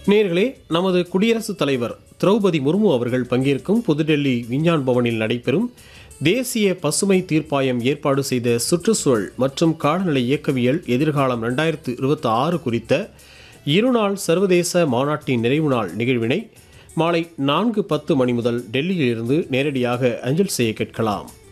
நேயர்களே, நமது குடியரசுத் தலைவர் திரௌபதி முர்மு அவர்கள் பங்கேற்கும் புதுடெல்லி விஞ்ஞான் பவனில் நடைபெறும் தேசிய பசுமை தீர்ப்பாயம் ஏற்பாடு செய்த சுற்றுச்சூழல் மற்றும் காலநிலை இயக்கவியல் எதிர்காலம் 2026 குறித்த இருநாள் சர்வதேச மாநாட்டின் நிறைவு நாள் நிகழ்வினை மாலை 4:10 மணி முதல் டெல்லியிலிருந்து நேரடியாக அஞ்சல் செய்ய கேட்கலாம்.